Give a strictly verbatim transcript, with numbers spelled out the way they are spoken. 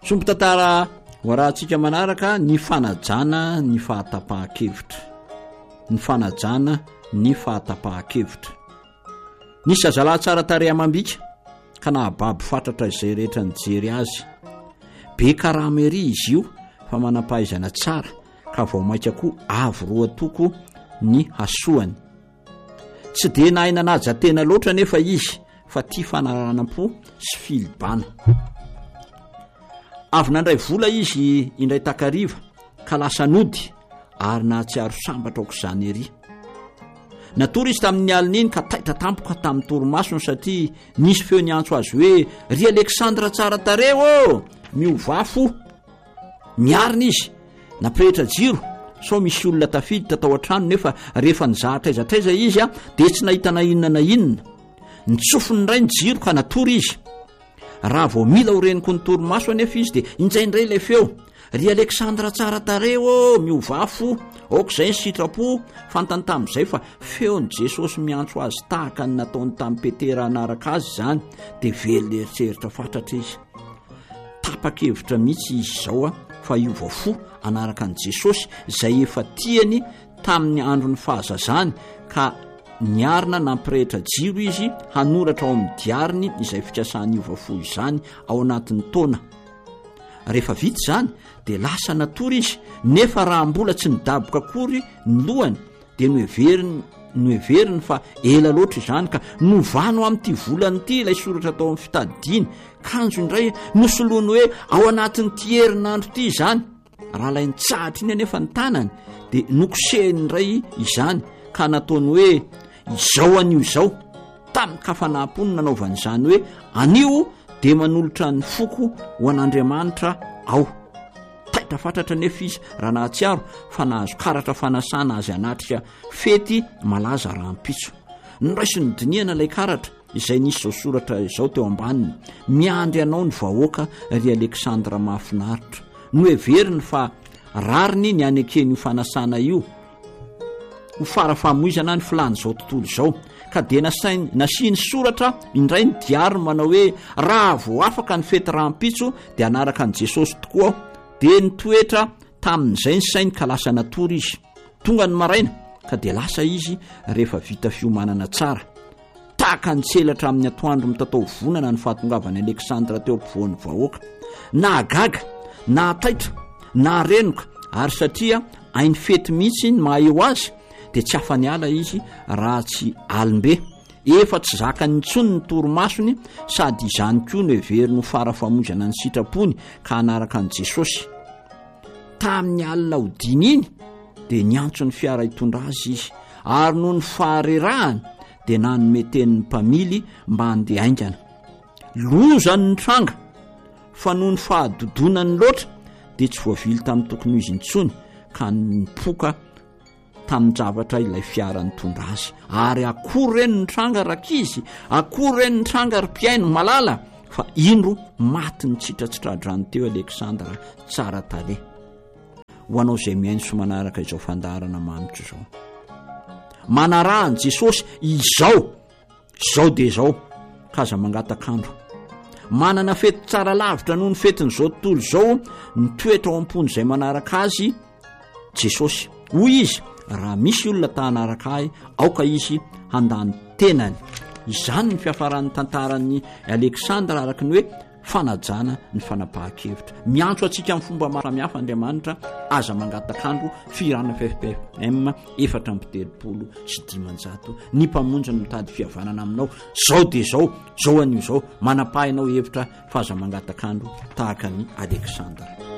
Sombitantara hoarahantsika manaraka ny fanajana ny fahatapahakevitra. Ny fanajana ny fahatapahakevitra. Nisy azalahy tsara tarehy amam-bika ka nahababo fatratra izay rehetra nijery azy. Be karamery izy io fa manam-pahaizana tsara ka vao maika koa avo roa toko ny hasoany. Tsy de naina naja tena loatra nefa izy fa tia fanaranam-po sy filibana. Avy nandray vola izy indray takariva ka lasa nody ary nahatsiaro sambatra aok'izany ery. Natory izy tamin'ny alin'iny ka taitra tampoka tamin'ny torimasony satria nisy feo niantso azy hoe ry Aleksandra tsara tareo ô, miovafo. Miarina izy, naprehitra jiro, sao misy olona tafiditra tao an-trano nefa rehefa nizahatraizatraiza izy a dia tsy nahita na inona na inona. Nitsofony indray ny jiro ka natory izy. Raha vao mila ho reniko ny torimaso anefa izy dia indraindray ilay feo. Ry Aleksandra tsara tareo ô, miovafo. Aok'izay ny sitrapo fantany tamin'izay fa feon'i Jesosy miantso azy tahaka ny nataony tamin'ny Petera anaraka azy izany dia velona eritreritra fatratra izy. Tapa-kevitra mihitsy izy izao a fa hiova fo anaraka an'i Jesosy izay efa tiany tamin'ny andron'ny fahazazany ka niarina nampirehitra jiro izy hanoratra ao amin'ny diariny izay fikasany hiova fo izany ao anatin'ny taona. Rehefa vita izany dia lasa natory izy nefa raha mbola tsy nidaboka akory ny lohany dia noheveriny noheveriny fa ela loatra izany ka novano amin'ity volany ity ilay soratra tao amin'ny fitadidiany. Kanjo indray nosoloany hoe ao anatin'ity herinandro ity izany. Raha ilay nitsahatra iny anefa ny tanany dia nokosehiny indray izany ka nataony hoe izao anio izao. Tamin'ny kafanam-pony nanaovany izany hoe anio dia manolotra ny foko ho an'Andriamanitra ao. Taitra fatratra nefa izy raha nahatsiaro fa nahazo karatra fanasana azy anatrika fety malaza rahampitso. Niraisy ny diniana ilay karatra izay nisy izao soratra izao teo ambaniny: miandry anao ny vahoaka ry Aleksandra mahafinaritra. Noheveriny fa rariny ny anekeny io fanasana io ho farafahamoizana ny filany izao tontolo izao. Ka dia nasainy nasiny soratra indray ny diary manao hoe raha vao afaka ny fety rahampitso dia anaraka an'i Jesosy tokoa aho. Dia nitoetra tamin'izay ny sainy ka lasa natory izy. Tonga ny maraina ka dia lasa izy rehefa vita fiomanana tsara. Tahaka ny tselatra amin'ny atoandro mitatao vonana ny fahatongavany Aleksandra teo ampovoan'ny vahoaka. Na gaga, na taitra, na renoka ary satria hainy fety mihitsy ny maha eo azy dia tsy hafa ny ala izy raha tsy alimbe. Efa tsy zakany intsony ny torimasony sady izany koa no heveriny ho farafahamonjana ny sitrapony ka anaraka an'i Jesosy. Tamin'ny alina ho diny iny dia niantso ny fiara hitondra azy izy ary noho ny faharerahany dia nanome teny ny mpamily mba handeha aingana. Lozany ny tranga fa noho ny fahadodonany loatra dia tsy voavily tamin'ny tokony ho izy intsony ka nipoka tamin'ny zavatra ilay fiara nitondra azy. Ary akory reny ny tranga rakizy, akory reny ny tranga ry mpiaino malala, fa indro maty ny tsitratsitradrany teo Aleksandra tsara tarehy. Ho anao izay miaino sy manaraka izao fandarana mamitro izao, manarahany Jesosy izao izao dia izao kaza mangatakandro. Manana fety tsara lavitra noho ny fetin'izao tontolo izao nitoetra ao am-pony izay manaraka azy Jesosy. Hoy izy, raha misy olona tahanaraka ahy, aoka izy handany tenany. Izany ny fiafaran'ny tantaran'ny Aleksandra araka ny hoe fanajana ny fanapahan-kevitra. Miantso atsika amin'ny fomba maro samihafa Andriamanitra aza mangatakandro firana F F M efatra amby telopolo sy dimanjato. Ny mpamonjy ny mitady fihavanana aminao zao dia zao, zao anio zao, manapahinao hevitra fa aza mangatakandro tahaka ny Aleksandra.